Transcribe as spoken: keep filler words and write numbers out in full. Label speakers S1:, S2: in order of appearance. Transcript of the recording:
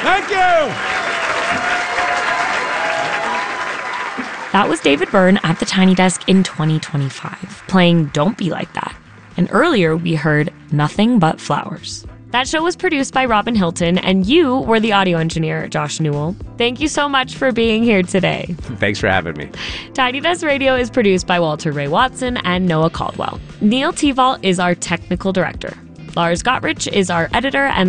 S1: Thank you.
S2: That was David Byrne at the Tiny Desk in twenty twenty-five, playing Don't Be Like That. And earlier we heard Nothing But Flowers. That show was produced by Robin Hilton, and you were the audio engineer, Josh Newell. Thank you so much for being here today.
S3: Thanks for having me.
S2: Tiny Desk Radio is produced by Walter Ray Watson and Noah Caldwell. Neil Teval is our technical director. Lars Gottrich is our editor, and